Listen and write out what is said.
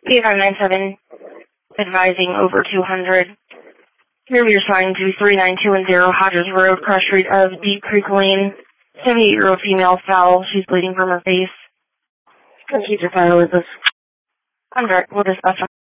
8597, advising over 200. Here we are assigned to 39210 Hodges Road, cross street of Deep Creek Lane. 78-year-old female foul. She's bleeding from her face. Can keep your file with us. I'm direct. We'll dispatch.